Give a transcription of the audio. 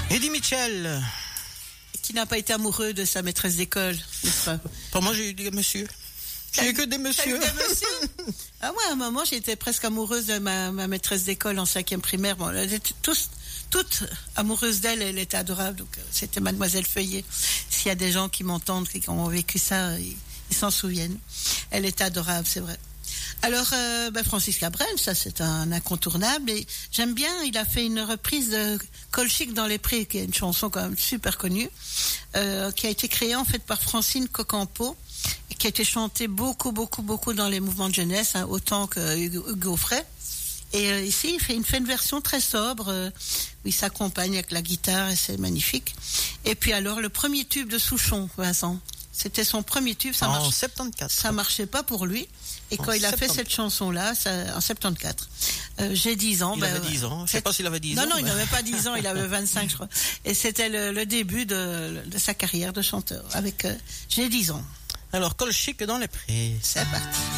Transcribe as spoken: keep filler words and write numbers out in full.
Eddie Mitchell. Qui n'a pas été amoureux de sa maîtresse d'école, n'est-ce pas? Pour moi, j'ai eu des messieurs. J'ai eu que des messieurs. Des messieurs. Ah ouais, à un moment, j'étais presque amoureuse de ma, ma maîtresse d'école en cinquième primaire. Bon, elle était tous, toutes amoureuses d'elle, elle était adorable. Donc, c'était Mademoiselle Feuillet. S'il y a des gens qui m'entendent, qui ont vécu ça, ils, ils s'en souviennent. Elle était adorable, c'est vrai. Alors, euh, ben Francis Cabrel, ça c'est un incontournable. Et j'aime bien, il a fait une reprise de Colchic dans les prés, qui est une chanson quand même super connue, euh, qui a été créée en fait par Francine Cocampo, et qui a été chantée beaucoup, beaucoup, beaucoup dans les mouvements de jeunesse, hein, autant que Hugo, Hugo Frey. Et euh, ici, il fait, une, fait une version très sobre, euh, où il s'accompagne avec la guitare, et c'est magnifique. Et puis alors, le premier tube de Souchon, Vincent. C'était son premier tube, ça en marche. soixante-quatorze. Ça marchait pas pour lui. Et quand en il a soixante-quatorze. fait cette chanson-là, ça, en soixante-quatorze, euh, j'ai dix ans. Il ben, avait dix ans. Je sais pas s'il avait dix non, ans. Non, non, mais... il n'avait pas dix ans, il avait vingt-cinq, je crois. Et c'était le, le début de, de sa carrière de chanteur. Avec, euh, j'ai dix ans. Alors, Colchic dans les prés. C'est parti.